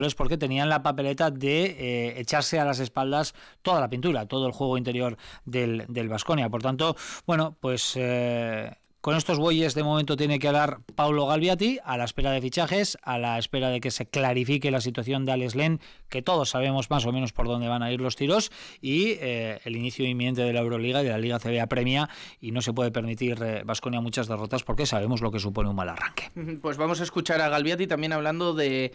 porque tenían la papeleta de echarse a las espaldas toda la pintura, todo el juego interior del Baskonia. Por tanto, bueno, pues con estos bueyes de momento tiene que hablar Paulo Galviati, a la espera de fichajes, a la espera de que se clarifique la situación de Alex Len, que todos sabemos más o menos por dónde van a ir los tiros, y el inicio inminente de la Euroliga y de la Liga CB apremia, y no se puede permitir Baskonia muchas derrotas porque sabemos lo que supone un mal arranque. Pues vamos a escuchar a Galviati también hablando de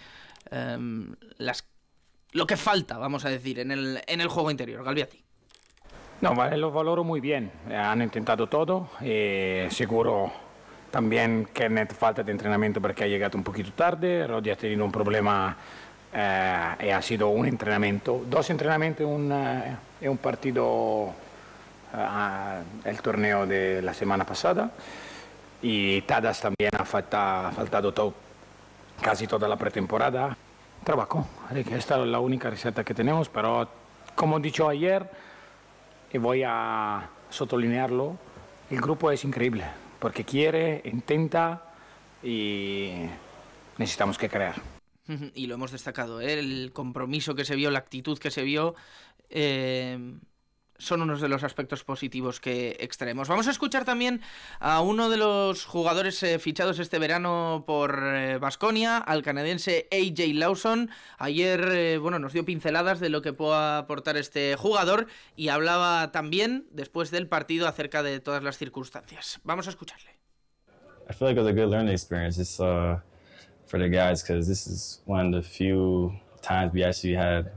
lo que falta, vamos a decir, en el juego interior. Galviati. No, lo valoro muy bien. Han intentado todo. Seguro también Kenneth falta de entrenamiento porque ha llegado un poquito tarde. Roddy ha tenido un problema y ha sido un entrenamiento, dos entrenamientos y un partido el torneo de la semana pasada. Y Tadas también ha faltado casi toda la pretemporada. Trabajo, esta es la única receta que tenemos, pero como he dicho ayer, y voy a sottolinearlo, el grupo es increíble, porque quiere, intenta y necesitamos que crear. Y lo hemos destacado, el compromiso que se vio, la actitud que se vio, son unos de los aspectos positivos que extraemos. Vamos a escuchar también a uno de los jugadores fichados este verano por Baskonia, al canadiense AJ Lawson. Ayer nos dio pinceladas de lo que puede aportar este jugador y hablaba también después del partido acerca de todas las circunstancias. Vamos a escucharle. I feel like it was a good learning experience just for the guys, because this is one of the few times we actually had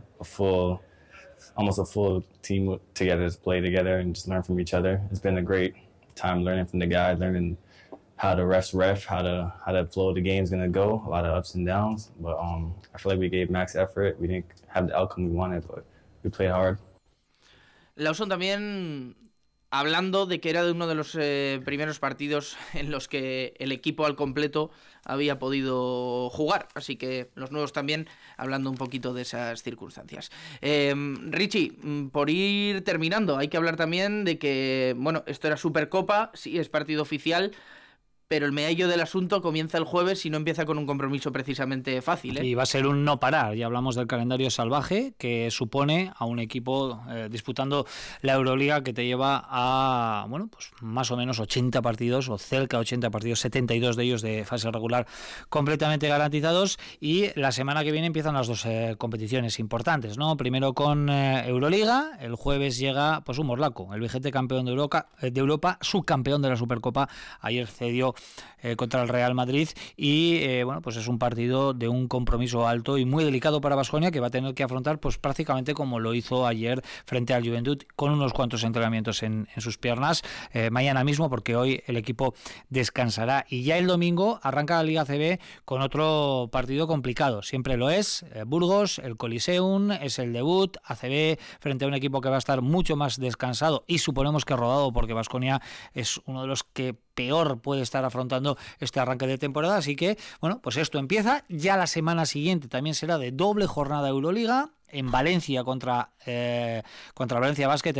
almost a full team together to play together and just learn from each other. It's been a great time learning from the guys, learning how the refs ref, how the flow of the game's going to go, a lot of ups and downs. But I feel like we gave max effort. We didn't have the outcome we wanted, but we played hard. Lawson también hablando de que era de uno de los primeros partidos en los que el equipo al completo había podido jugar, así que los nuevos también hablando un poquito de esas circunstancias. Richie, por ir terminando, hay que hablar también de que, esto era Supercopa, sí es partido oficial, pero el meollo del asunto comienza el jueves y no empieza con un compromiso precisamente fácil, ¿eh? Y va a ser un no parar. Ya hablamos del calendario salvaje que supone a un equipo disputando la Euroliga que te lleva a, pues más o menos 80 partidos o cerca de 80 partidos, 72 de ellos de fase regular completamente garantizados, y la semana que viene empiezan las dos competiciones importantes, ¿no? Primero con Euroliga, el jueves llega pues un morlaco, el vigente campeón de Europa, subcampeón de la Supercopa, ayer cedió contra el Real Madrid y pues es un partido de un compromiso alto y muy delicado para Baskonia, que va a tener que afrontar pues prácticamente como lo hizo ayer frente al Juventud, con unos cuantos entrenamientos en sus piernas, mañana mismo, porque hoy el equipo descansará, y ya el domingo arranca la Liga CB con otro partido complicado, siempre lo es, Burgos, el Coliseum, es el debut ACB frente a un equipo que va a estar mucho más descansado y suponemos que rodado, porque Baskonia es uno de los que peor puede estar afrontando este arranque de temporada, así que pues esto empieza. Ya la semana siguiente también será de doble jornada Euroliga en Valencia contra Valencia Basket.